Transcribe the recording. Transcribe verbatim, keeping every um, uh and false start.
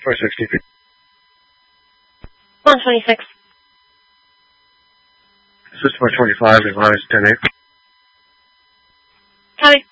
twenty-six T P. one twenty-six. System twenty-five is minus ten eight. Copy.